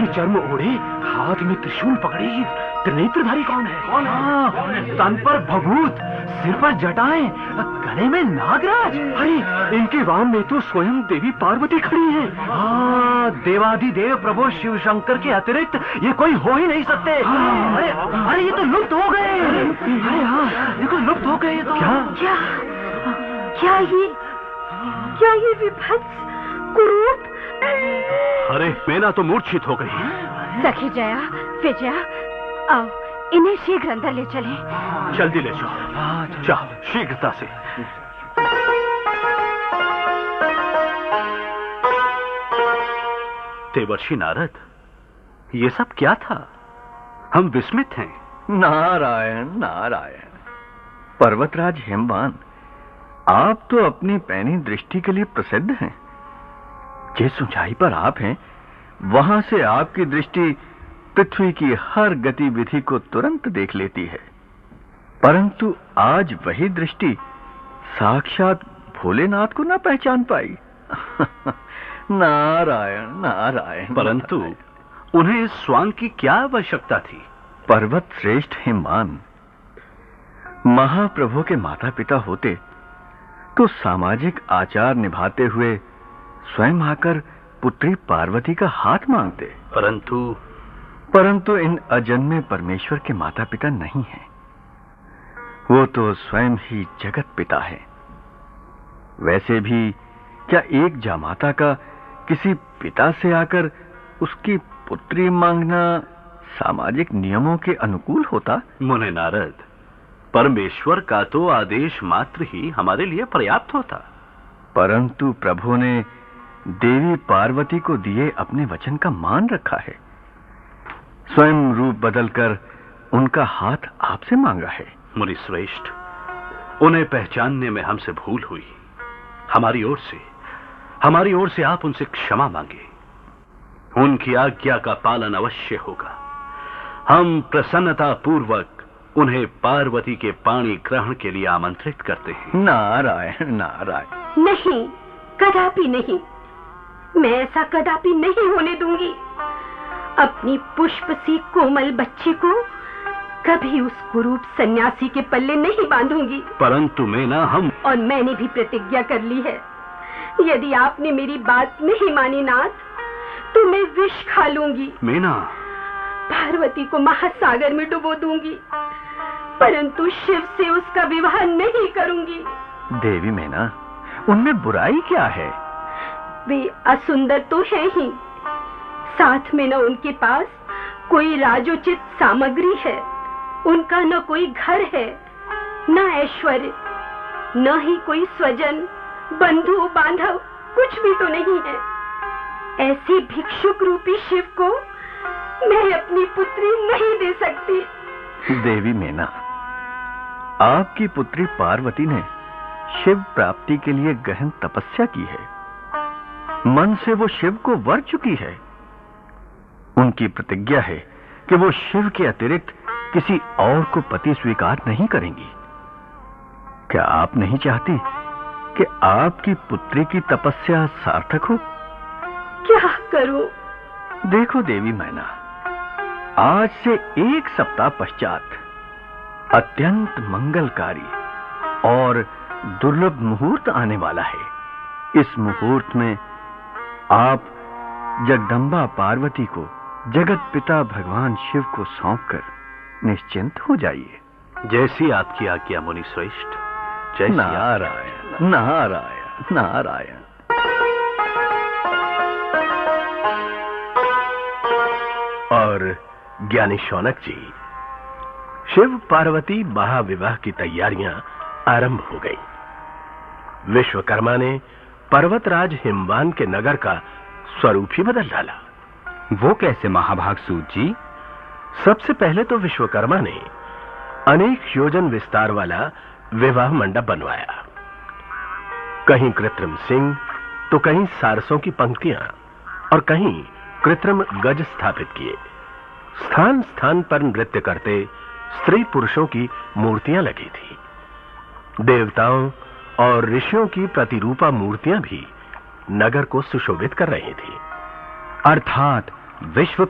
नकली चर्म ओढ़े, हाथ में त्रिशूल पकड़े, ये त्रिनेत्रधारी कौन है? तन पर भभूत, सिर पर जटाएं, गले में नागराज। अरे इनके वाम में तो स्वयं देवी पार्वती खड़ी है। देवाधिदेव प्रभु शिव शंकर के अतिरिक्त ये कोई हो ही नहीं सकते। अरे ये तो लुप्त हो गए। अरे हाँ, देखो लुप्त हो गए। तो क्या ये विभत्स कुरूप? अरे मेना तो मूर्छित हो गई। सखी जया, विजया, आओ इन्हें शीघ्र अंदर ले चलें। जल्दी ले जाओ, जाओ शीघ्रता से। देवर्षि नारद, ये सब क्या था? हम विस्मित हैं। नारायण नारायण। पर्वतराज हिमवान, आप तो अपनी पैनी दृष्टि के लिए प्रसिद्ध हैं। जिस ऊंचाई पर आप हैं, वहां से आपकी दृष्टि पृथ्वी की हर गतिविधि को तुरंत देख लेती है। परंतु आज वही दृष्टि साक्षात भोलेनाथ को न पहचान पाई। नारायण नारायण। परंतु उन्हें इस स्वांग की क्या आवश्यकता थी? पर्वत श्रेष्ठ हिमवान, महाप्रभु के माता पिता होते तो सामाजिक आचार निभाते हुए स्वयं आकर पुत्री पार्वती का हाथ मांगते। परंतु इन अजन्मे परमेश्वर के माता पिता नहीं हैं। वो तो स्वयं ही जगत पिता है। वैसे भी क्या एक जामाता का किसी पिता से आकर उसकी पुत्री मांगना सामाजिक नियमों के अनुकूल होता? मुने नारद, परमेश्वर का तो आदेश मात्र ही हमारे लिए पर्याप्त होता। परंतु प्रभु ने देवी पार्वती को दिए अपने वचन का मान रखा है। स्वयं रूप बदलकर उनका हाथ आपसे मांगा है। मुनि श्रेष्ठ, उन्हें पहचानने में हमसे भूल हुई। हमारी ओर से आप उनसे क्षमा मांगे। उनकी आज्ञा का पालन अवश्य होगा। हम प्रसन्नता पूर्वक उन्हें पार्वती के पाणी ग्रहण के लिए आमंत्रित करते हैं। नारायण नारायण। नहीं, कदापि नहीं। मैं ऐसा कदापि नहीं होने दूंगी। अपनी पुष्प सी कोमल बच्ची को कभी उस कुरूप सन्यासी के पल्ले नहीं बांधूंगी। परंतु मेना, और मैंने भी प्रतिज्ञा कर ली है। यदि आपने मेरी बात नहीं मानी नाथ, तो मैं विष खा लूंगी। मेना, पार्वती को महासागर में डुबो दूंगी, परंतु शिव से उसका विवाह नहीं करूंगी। देवी मेना, उनमें बुराई क्या है? वे असुंदर तो है ही, साथ में न उनके पास कोई राजोचित सामग्री है। उनका न कोई घर है, न ऐश्वर्य, न ही कोई स्वजन, बंधु बांधव, कुछ भी तो नहीं है। ऐसे भिक्षुक रूपी शिव को मैं अपनी पुत्री नहीं दे सकती। देवी मेना, आपकी पुत्री पार्वती ने शिव प्राप्ति के लिए गहन तपस्या की है। मन से वो शिव को वर चुकी है। उनकी प्रतिज्ञा है कि वो शिव के अतिरिक्त किसी और को पति स्वीकार नहीं करेंगी। क्या आप नहीं चाहती कि आपकी पुत्री की तपस्या सार्थक हो? क्या करूं? देखो देवी मैना, आज से 1 सप्ताह पश्चात अत्यंत मंगलकारी और दुर्लभ मुहूर्त आने वाला है। इस मुहूर्त में आप जगदम्बा पार्वती को जगत पिता भगवान शिव को सौंपकर निश्चिंत हो जाइए। जैसी आपकी आज्ञा मुनि श्रेष्ठ। जय नारायण नारायण नारायण। और ज्ञानी शौनक जी, शिव पार्वती महाविवाह की तैयारियां आरंभ हो गई। विश्वकर्मा ने पर्वतराज हिमवान के नगर का स्वरूप ही बदल डाला। वो कैसे महाभाग सूत जी? सबसे पहले तो विश्वकर्मा ने अनेक योजन विस्तार वाला विवाह मंडप बनवाया। कहीं कृत्रिम सिंह तो कहीं सारसों की पंक्तियां और कहीं कृत्रिम गज स्थापित किए। स्थान स्थान पर नृत्य करते स्त्री पुरुषों की मूर्तियां लगी थी। देवताओं और ऋषियों की प्रतिरूपा मूर्तियां भी नगर को सुशोभित कर रही थी। अर्थात विश्व